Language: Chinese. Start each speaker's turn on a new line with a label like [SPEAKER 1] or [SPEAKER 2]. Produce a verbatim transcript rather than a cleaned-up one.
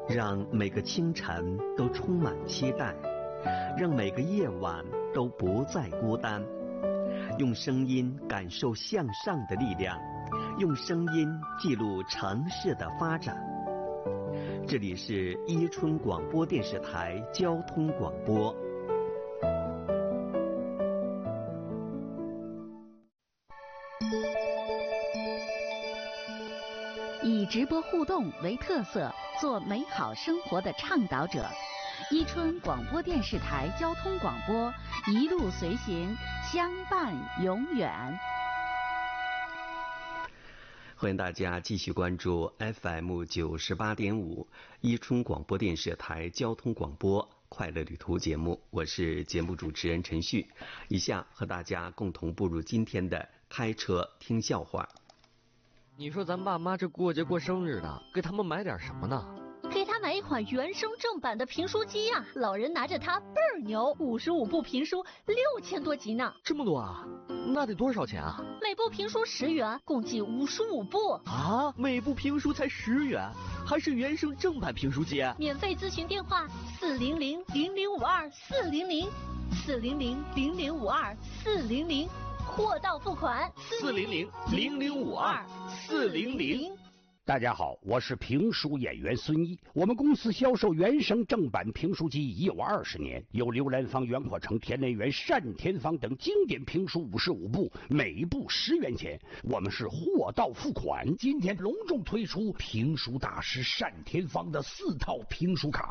[SPEAKER 1] 让每个清晨都充满期待，让每个夜晚都不再孤单。用声音感受向上的力量，用声音记录城市的发展。这里是伊春广播电视台交通广播。
[SPEAKER 2] 以直播互动为特色，做美好生活的倡导者。伊春广播电视台交通广播，一路随行，相伴永远。
[SPEAKER 1] 欢迎大家继续关注 F M 九十八点五伊春广播电视台交通广播快乐旅途节目，我是节目主持人陈旭。以下和大家共同步入今天的开车听笑话。
[SPEAKER 3] 你说咱爸妈这过节过生日的，给他们买点什么呢？
[SPEAKER 4] 给他买一款原声正版的评书机呀、啊，老人拿着它倍儿牛，五十五部评书，六千多集呢。
[SPEAKER 3] 这么多啊？那得多少钱啊？
[SPEAKER 4] 每部评书十元，共计五十五部。
[SPEAKER 3] 啊，每部评书才十元，还是原声正版评书机？
[SPEAKER 4] 免费咨询电话：四零零零零五二四零零，四零零零零五二四零零，货到付款。
[SPEAKER 3] 四零零零零五二四零零。
[SPEAKER 5] 大家好，我是评书演员孙一。我们公司销售原声正版评书机已有二十年，有刘兰芳、袁阔成、田连元、单田芳等经典评书五十五部，每部十元钱。我们是货到付款。今天隆重推出评书大师单田芳的四套评书卡。